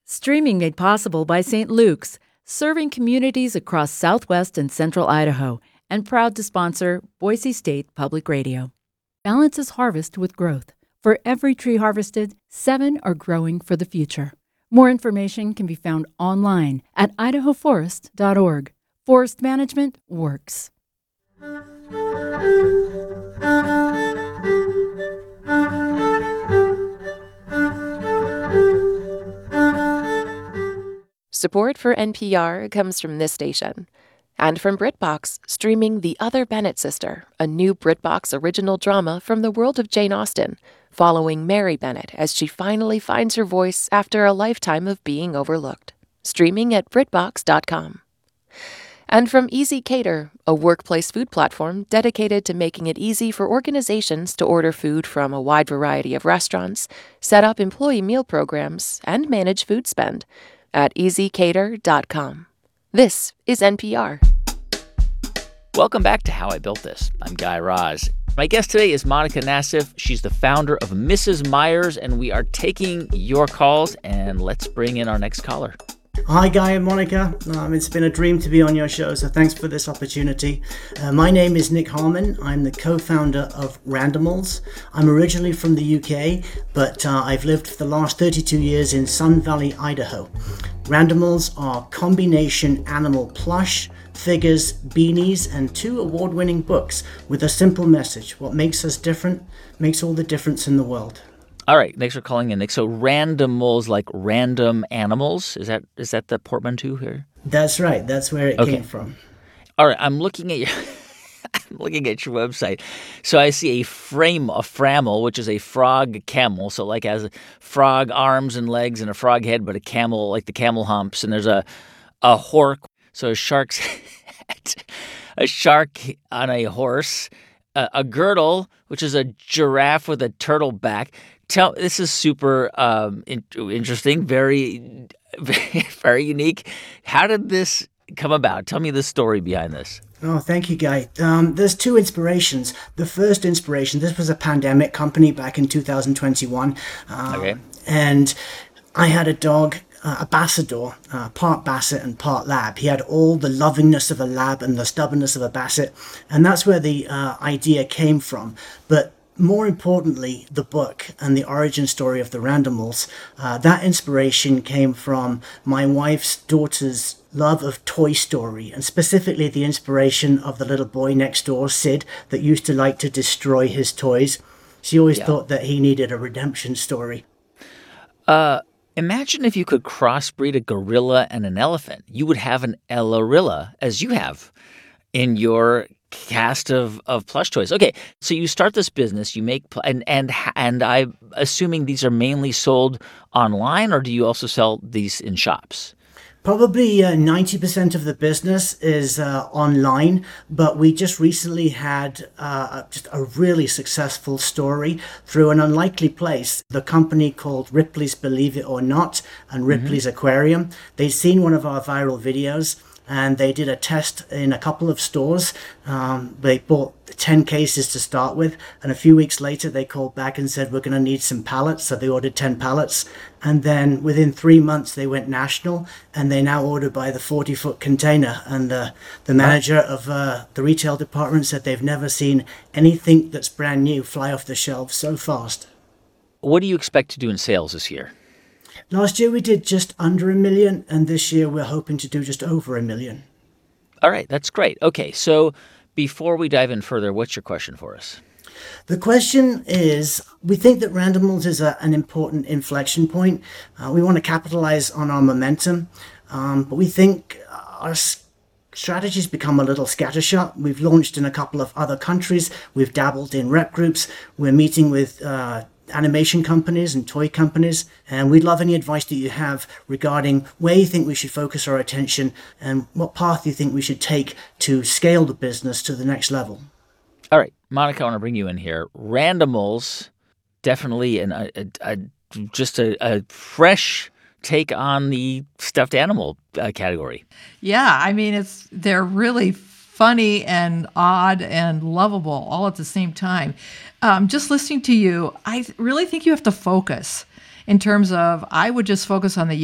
Streaming made possible by St. Luke's, serving communities across southwest and central Idaho, and proud to sponsor Boise State Public Radio. Balances harvest with growth. For every tree harvested, 7 are growing for the future. More information can be found online at idahoforest.org. Forest management works. Support for NPR comes from this station and from BritBox, streaming The Other Bennett Sister, a new BritBox original drama from the world of Jane Austen, following Mary Bennett as she finally finds her voice after a lifetime of being overlooked. Streaming at BritBox.com. And from Easy Cater, a workplace food platform dedicated to making it easy for organizations to order food from a wide variety of restaurants, set up employee meal programs, and manage food spend at easycater.com. This is NPR. Welcome back to How I Built This. I'm Guy Raz. My guest today is Monica Nassif. She's the founder of Mrs. Meyer's, and we are taking your calls. And let's bring in our next caller. Hi, Guy and Monica. It's been a dream to be on your show, so thanks for this opportunity. My name is Nick Harmon. I'm the co-founder of Randimals. I'm originally from the UK, but I've lived for the last 32 years in Sun Valley, Idaho. Randimals are combination animal plush, figures, beanies, and 2 award-winning books with a simple message. What makes us different makes all the difference in the world. All right, thanks for calling in, Nick. So Randimals, like random animals, is that the portmanteau here? That's right. That's where it came from. All right, I'm looking at your your website. So I see a framel, which is a frog camel. So like has frog arms and legs and a frog head, but a camel, like the camel humps. And there's a hork, so a shark's head, a shark on a horse, a girdle, which is a giraffe with a turtle back. This is super interesting, very, very, very unique. How did this come about? Tell me the story behind this. Oh, thank you, Guy. There's 2 inspirations. The first inspiration, this was a pandemic company back in 2021. And I had a dog, a Basset, part Basset and part Lab. He had all the lovingness of a Lab and the stubbornness of a Basset. And that's where the idea came from. But more importantly, the book and the origin story of the Randimals, that inspiration came from my wife's daughter's love of Toy Story, and specifically the inspiration of the little boy next door, Sid, that used to like to destroy his toys. She always thought that he needed a redemption story. Imagine if you could crossbreed a gorilla and an elephant. You would have an Elorilla, as you have in your cast of plush toys. Okay, so you start this business, you make and I'm assuming these are mainly sold online, or do you also sell these in shops? Probably 90% of the business is online, but we just recently had just a really successful story through an unlikely place. The company called Ripley's Believe It or Not and Ripley's Aquarium. They'd seen one of our viral videos, and they did a test in a couple of stores. They bought 10 cases to start with, and a few weeks later they called back and said, we're going to need some pallets, so they ordered 10 pallets. And then within 3 months they went national, and they now order by the 40-foot container. And the manager of the retail department said they've never seen anything that's brand new fly off the shelves so fast. What do you expect to do in sales this year? Last year we did just under $1 million, and this year we're hoping to do just over $1 million. All right, that's great. Okay, so before we dive in further, what's your question for us? The question is, we think that Randimals is an important inflection point. We want to capitalize on our momentum, but we think our strategy's become a little scattershot. We've launched in a couple of other countries. We've dabbled in rep groups. We're meeting with animation companies and toy companies, and we'd love any advice that you have regarding where you think we should focus our attention and what path you think we should take to scale the business to the next level. All right, Monica, I want to bring you in here. Randimals, definitely just a fresh take on the stuffed animal category. Yeah, I mean, they're really funny and odd and lovable all at the same time. Just listening to you, I really think you have to focus in terms of, I would just focus on the